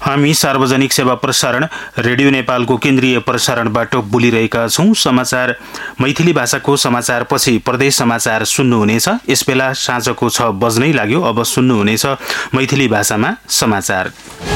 हामी सार्वजनिक सेवा प्रसारण रेडियो नेपालको केन्द्रीय प्रसारणबाट बोलिरहेका छौं। समाचार मैथिली भाषाको समाचारपछि प्रदेश समाचार सुन्नुहुनेछ। यसबेला साँझको 6 बज्नै लाग्यो। अब सुन्नुहुनेछ मैथिली भाषामा समाचार।